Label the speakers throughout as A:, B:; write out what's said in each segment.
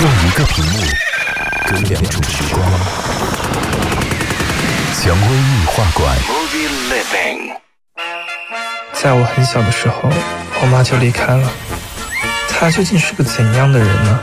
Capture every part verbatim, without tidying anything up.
A: 用一个屏幕隔两种时光。蔷薇艺画馆。
B: 在我很小的时候，我妈就离开了。她究竟是个怎样的人呢？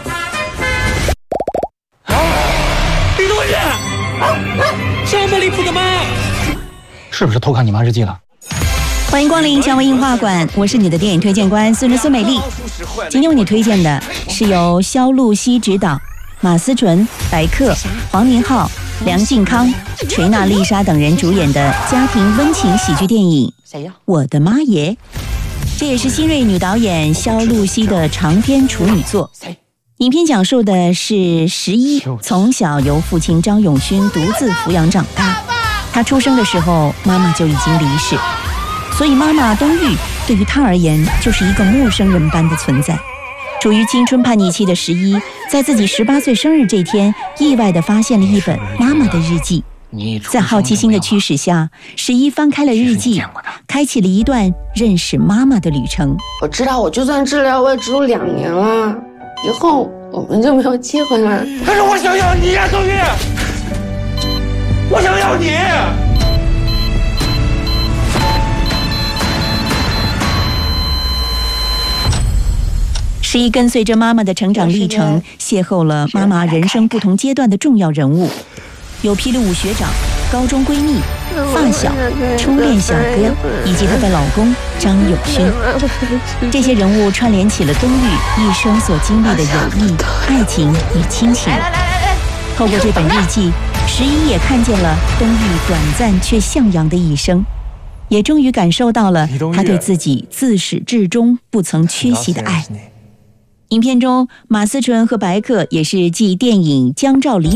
C: 李同学，这么离谱的吗？
D: 是不是偷看你妈日记了？
E: 欢迎光临蔷薇映画馆，我是你的电影推荐官孙孙美丽。今天为你推荐的是由萧露西执导，马思纯、白客、黄明昊、梁靖康、锤娜丽莎等人主演的家庭温情喜剧电影《我的妈耶》。这也是新锐女导演萧露西的长篇处女作。影片讲述的是十一从小由父亲张永勋独自抚养长大，他出生的时候妈妈就已经离世，所以妈妈冬玉对于他而言就是一个陌生人般的存在。处于青春叛逆期的十一，在自己十八岁生日这天，意外地发现了一本妈妈的日记。在好奇心的驱使下，十一翻开了日记，开启了一段认识妈妈的旅程。
F: 我知道，我就算治疗，我也只有两年了，以后我们就没有机会了。
C: 可是我想要你呀，冬玉，我想要你。
E: 十一跟随着妈妈的成长历程，邂逅了妈妈人生不同阶段的重要人物，有霹雳舞学长、高中闺蜜、发小、初恋小哥，以及她的老公张永勋。这些人物串联起了冬玉一生所经历的友谊、爱情与亲情。透过这本日记，十一也看见了冬玉短暂却向阳的一生，也终于感受到了他对自己自始至终不曾缺席的爱。影片中，马思纯和白客也是继电影《江照黎》